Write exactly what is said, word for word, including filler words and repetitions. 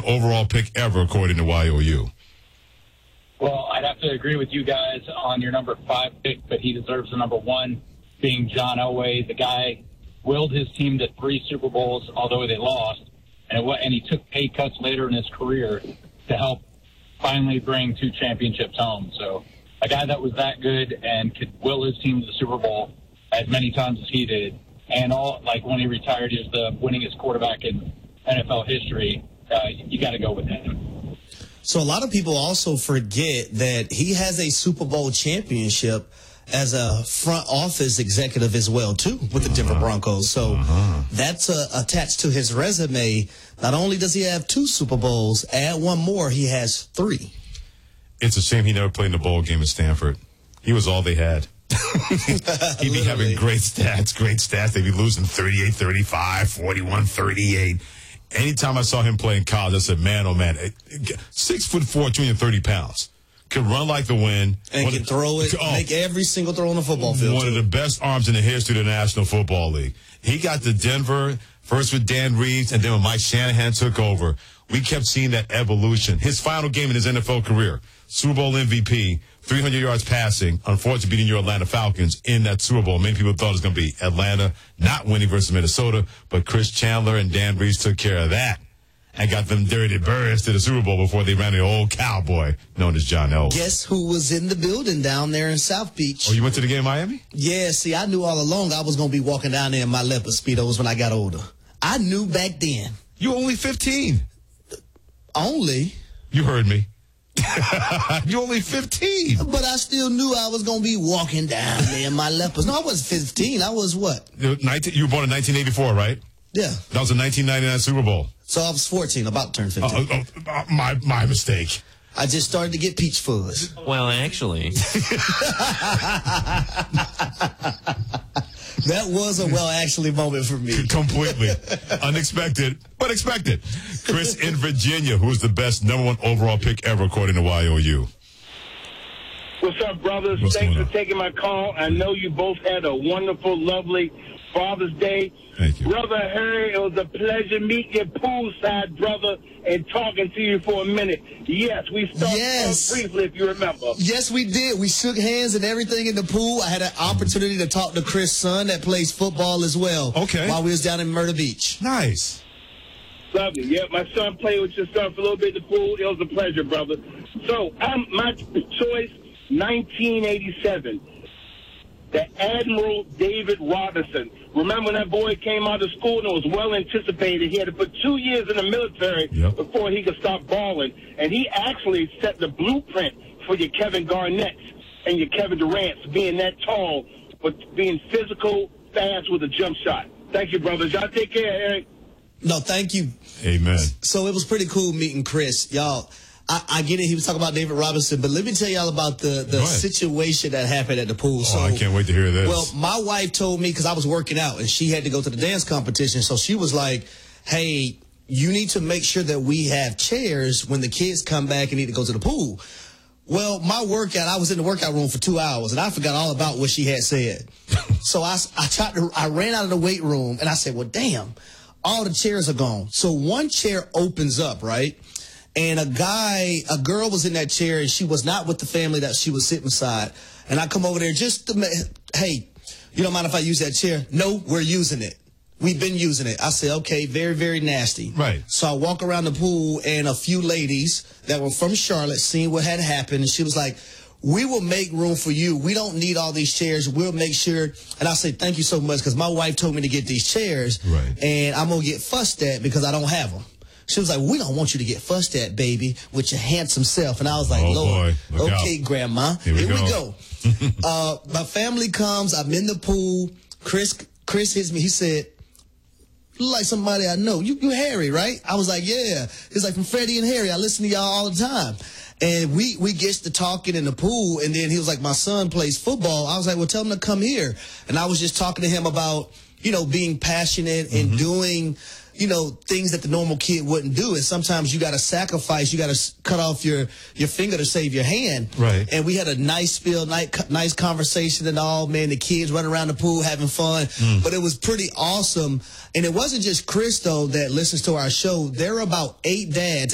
overall pick ever, according to Y O U. Well, I'd have to agree with you guys on your number five pick, but he deserves the number one, being John Elway. The guy willed his team to three Super Bowls, although they lost, and, it, and he took pay cuts later in his career to help finally bring two championships home. So a guy that was that good and could will his team to the Super Bowl as many times as he did, and all like when he retired, he was the winningest quarterback in N F L history. Uh, you got to go with him. So a lot of people also forget that he has a Super Bowl championship as a front office executive as well, too, with the Denver Broncos. So uh-huh. that's uh, attached to his resume. Not only does he have two Super Bowls, add one more, he has three. It's a shame he never played in a bowl game at Stanford. He was all they had. He'd be having great stats, great stats. They'd be losing thirty-eight thirty-five, forty-one thirty-eight. Anytime I saw him play in college, I said, man, oh, man, six foot four, two hundred thirty pounds. Could run like the wind. And can throw it, oh, make every single throw on the football field. One too. of the best arms in the history of the National Football League. He got to Denver, first with Dan Reeves, and then when Mike Shanahan took over, we kept seeing that evolution. His final game in his N F L career, Super Bowl M V P, three hundred yards passing, unfortunately beating your Atlanta Falcons in that Super Bowl. Many people thought it was going to be Atlanta not winning versus Minnesota, but Chris Chandler and Dan Reeves took care of that and got them dirty birds to the Super Bowl before they ran the old cowboy known as John Elway. Guess who was in the building down there in South Beach? Oh, you went to the game in Miami? Yeah, see, I knew all along I was going to be walking down there in my leopard Speedos when I got older. I knew back then. You were only fifteen. Only? You heard me. You're only fifteen. But I still knew I was going to be walking down there in my leopards. No, I wasn't fifteen. I was what? nineteen, you were born in nineteen eighty-four, right? Yeah. That was a nineteen ninety-nine Super Bowl. So I was fourteen, about to turn fifteen. Uh, uh, uh, my, my mistake. I just started to get peach fuzz. Well, actually. That was a well actually moment for me. Completely. Unexpected, but expected. Chris in Virginia, who's the best number one overall pick ever according to Y O U. What's up, brothers? What's Thanks for on? taking my call. I know you both had a wonderful, lovely Father's Day. Thank you. Brother Harry, it was a pleasure meeting you poolside, brother, and talking to you for a minute. Yes, we started yes. briefly, if you remember. Yes, we did. We shook hands and everything in the pool. I had an opportunity to talk to Chris' son that plays football as well. Okay. While we was down in Myrtle Beach. Nice. Lovely. Yeah, my son played with your son for a little bit in the pool. It was a pleasure, brother. So, I'm, my choice, nineteen eighty-seven. The Admiral David Robinson. Remember when that boy came out of school and it was well anticipated? He had to put two years in the military yep. before he could stop balling. And he actually set the blueprint for your Kevin Garnett's and your Kevin Durant's, being that tall, but being physical, fast with a jump shot. Thank you, brothers. Y'all take care, Eric. No, thank you. Amen. So it was pretty cool meeting Chris. Y'all, I, I get it. He was talking about David Robinson, but let me tell y'all about the, the situation that happened at the pool. Oh, so, I can't wait to hear this. Well, my wife told me, because I was working out, and she had to go to the dance competition, so she was like, hey, you need to make sure that we have chairs when the kids come back and need to go to the pool. Well, my workout, I was in the workout room for two hours, and I forgot all about what she had said. So I, I, tried to, I ran out of the weight room, and I said, well, damn, all the chairs are gone. So one chair opens up, right? And a guy, a girl was in that chair, and she was not with the family that she was sitting beside. And I come over there just to, hey, you don't mind if I use that chair? No, we're using it. We've been using it. I said, okay, very, very nasty. Right. So I walk around the pool, and a few ladies that were from Charlotte seen what had happened, and she was like, we will make room for you. We don't need all these chairs. We'll make sure. And I said, thank you so much, because my wife told me to get these chairs, right. and I'm going to get fussed at because I don't have them. She was like, we don't want you to get fussed at, baby, with your handsome self. And I was like, oh, Lord, boy. okay, out. Grandma, here we here go. we go. uh, my family comes. I'm in the pool. Chris Chris hits me. He said, you like somebody I know. You, you Harry, right? I was like, yeah. He's like, from Freddie and Harry. I listen to y'all all the time. And we, we gets to talking in the pool. And then he was like, my son plays football. I was like, well, tell him to come here. And I was just talking to him about, you know, being passionate and mm-hmm. doing, you know, things that the normal kid wouldn't do. And sometimes you got to sacrifice. You got to cut off your, your finger to save your hand. Right. And we had a nice spiel, nice, nice conversation and all, man. The kids running around the pool having fun. Mm. But it was pretty awesome. And it wasn't just Chris, though, that listens to our show. There are about eight dads